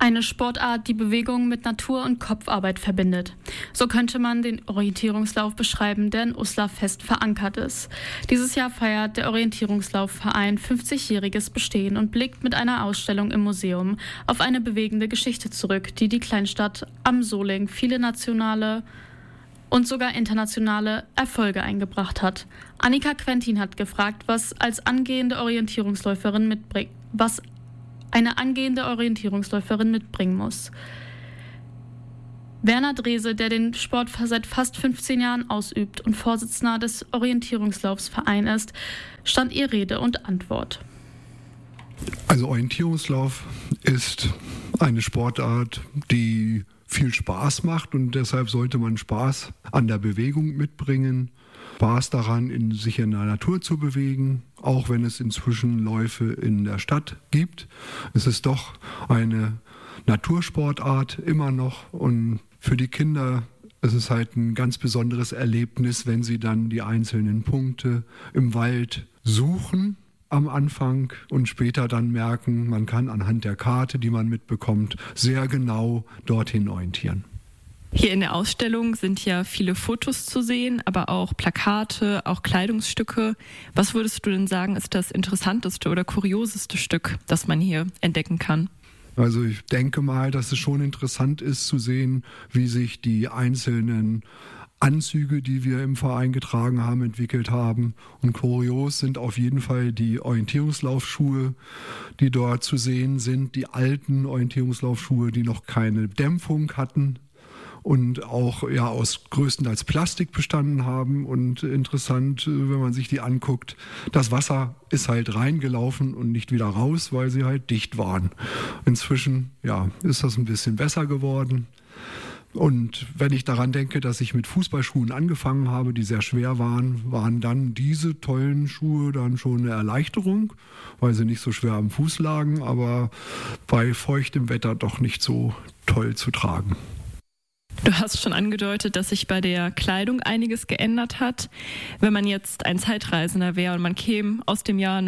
Eine Sportart, die Bewegung mit Natur- und Kopfarbeit verbindet. So könnte man den Orientierungslauf beschreiben, der in Uslar fest verankert ist. Dieses Jahr feiert der Orientierungslaufverein 50-jähriges Bestehen und blickt mit einer Ausstellung im Museum auf eine bewegende Geschichte zurück, die die Kleinstadt am Soling viele nationale und sogar internationale Erfolge eingebracht hat. Annika Quentin hat gefragt, was eine angehende Orientierungsläuferin mitbringen muss. Werner Drese, der den Sport seit fast 15 Jahren ausübt und Vorsitzender des Orientierungslaufsvereins ist, stand ihr Rede und Antwort. Also Orientierungslauf ist eine Sportart, die viel Spaß macht und deshalb sollte man Spaß an der Bewegung mitbringen. Spaß daran, sich in der Natur zu bewegen, auch wenn es inzwischen Läufe in der Stadt gibt. Es ist doch eine Natursportart immer noch und für die Kinder ist es halt ein ganz besonderes Erlebnis, wenn sie dann die einzelnen Punkte im Wald suchen am Anfang und später dann merken, man kann anhand der Karte, die man mitbekommt, sehr genau dorthin orientieren. Hier in der Ausstellung sind ja viele Fotos zu sehen, aber auch Plakate, auch Kleidungsstücke. Was würdest du denn sagen, ist das interessanteste oder kurioseste Stück, das man hier entdecken kann? Also ich denke mal, dass es schon interessant ist zu sehen, wie sich die einzelnen Anzüge, die wir im Verein getragen haben, entwickelt haben. Und kurios sind auf jeden Fall die Orientierungslaufschuhe, die dort zu sehen sind. Die alten Orientierungslaufschuhe, die noch keine Dämpfung hatten und auch aus größtenteils Plastik bestanden haben. Und interessant, wenn man sich die anguckt, das Wasser ist halt reingelaufen und nicht wieder raus, weil sie halt dicht waren. Inzwischen ist das ein bisschen besser geworden. Und wenn ich daran denke, dass ich mit Fußballschuhen angefangen habe, die sehr schwer waren dann diese tollen Schuhe dann schon eine Erleichterung, weil sie nicht so schwer am Fuß lagen, aber bei feuchtem Wetter doch nicht so toll zu tragen. Du hast schon angedeutet, dass sich bei der Kleidung einiges geändert hat. Wenn man jetzt ein Zeitreisender wäre und man käme aus dem Jahr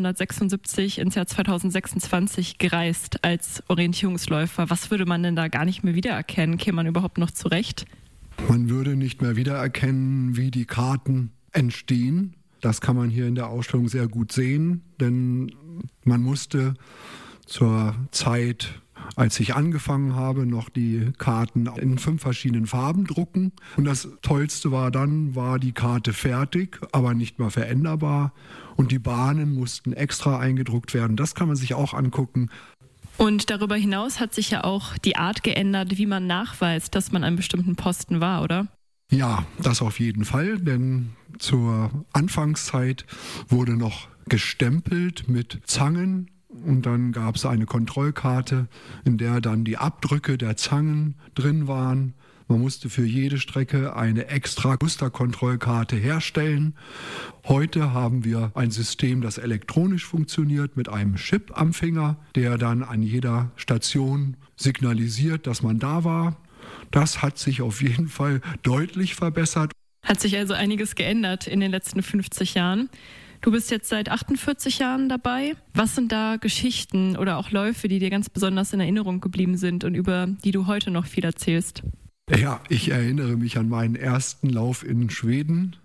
1976 ins Jahr 2026 gereist als Orientierungsläufer, was würde man denn da gar nicht mehr wiedererkennen? Käme man überhaupt noch zurecht? Man würde nicht mehr wiedererkennen, wie die Karten entstehen. Das kann man hier in der Ausstellung sehr gut sehen, denn man musste zur Zeit, als ich angefangen habe, noch die Karten in 5 verschiedenen Farben drucken. Und das Tollste war die Karte fertig, aber nicht mehr veränderbar. Und die Bahnen mussten extra eingedruckt werden. Das kann man sich auch angucken. Und darüber hinaus hat sich ja auch die Art geändert, wie man nachweist, dass man an einem bestimmten Posten war, oder? Ja, das auf jeden Fall, denn zur Anfangszeit wurde noch gestempelt mit Zangen. Und dann gab es eine Kontrollkarte, in der dann die Abdrücke der Zangen drin waren. Man musste für jede Strecke eine extra Musterkontrollkarte herstellen. Heute haben wir ein System, das elektronisch funktioniert, mit einem Chip am Finger, der dann an jeder Station signalisiert, dass man da war. Das hat sich auf jeden Fall deutlich verbessert. Hat sich also einiges geändert in den letzten 50 Jahren. Du bist jetzt seit 48 Jahren dabei. Was sind da Geschichten oder auch Läufe, die dir ganz besonders in Erinnerung geblieben sind und über die du heute noch viel erzählst? Ja, ich erinnere mich an meinen ersten Lauf in Schweden,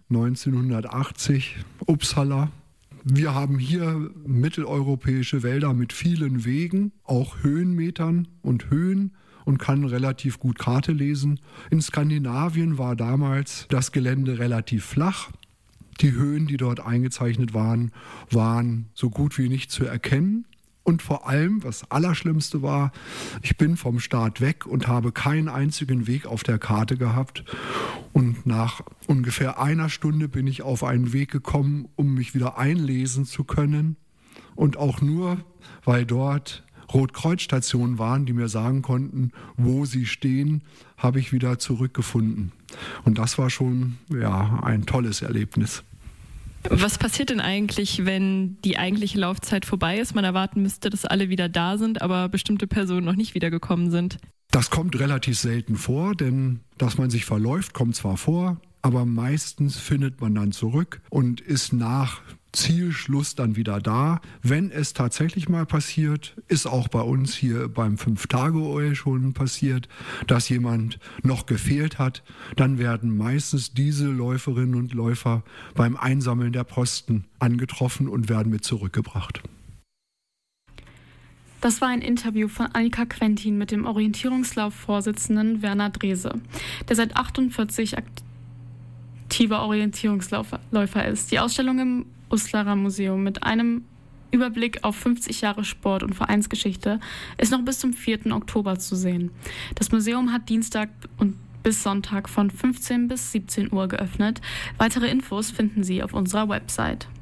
1980, Uppsala. Wir haben hier mitteleuropäische Wälder mit vielen Wegen, auch Höhenmetern und Höhen, und kann relativ gut Karte lesen. In Skandinavien war damals das Gelände relativ flach. Die Höhen, die dort eingezeichnet waren, waren so gut wie nicht zu erkennen. Und vor allem, was Allerschlimmste war, ich bin vom Start weg und habe keinen einzigen Weg auf der Karte gehabt. Und nach ungefähr einer Stunde bin ich auf einen Weg gekommen, um mich wieder einlesen zu können. Und auch nur, weil dort Rotkreuzstationen waren, die mir sagen konnten, wo sie stehen, habe ich wieder zurückgefunden. Und das war schon ein tolles Erlebnis. Was passiert denn eigentlich, wenn die eigentliche Laufzeit vorbei ist? Man erwarten müsste, dass alle wieder da sind, aber bestimmte Personen noch nicht wiedergekommen sind. Das kommt relativ selten vor, denn dass man sich verläuft, kommt zwar vor, aber meistens findet man dann zurück und ist nach Zielschluss dann wieder da. Wenn es tatsächlich mal passiert, ist auch bei uns hier beim 5-Tage-OL schon passiert, dass jemand noch gefehlt hat, dann werden meistens diese Läuferinnen und Läufer beim Einsammeln der Posten angetroffen und werden mit zurückgebracht. Das war ein Interview von Annika Quentin mit dem Orientierungslauf-Vorsitzenden Werner Drese, der seit 48 aktiver Orientierungsläufer ist. Die Ausstellung im Uslarer Museum mit einem Überblick auf 50 Jahre Sport- und Vereinsgeschichte ist noch bis zum 4. Oktober zu sehen. Das Museum hat Dienstag und bis Sonntag von 15 bis 17 Uhr geöffnet. Weitere Infos finden Sie auf unserer Website.